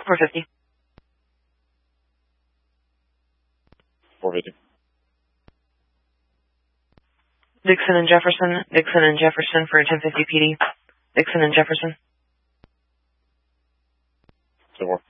450. 450. Dixon and Jefferson for 1050 PD. Dixon and Jefferson. 2-4.